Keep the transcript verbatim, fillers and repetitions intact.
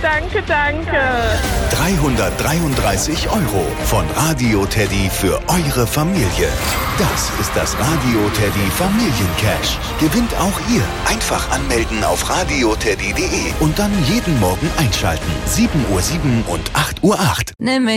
danke, danke. dreihundertdreiunddreißig Euro von Radio Teddy für eure Familie. Das ist das Radio Teddy Familiencash. Gewinnt auch ihr. Einfach anmelden auf radioteddy punkt de und dann jeden Morgen einschalten. sieben Uhr sieben und acht Uhr acht. Nimm mich.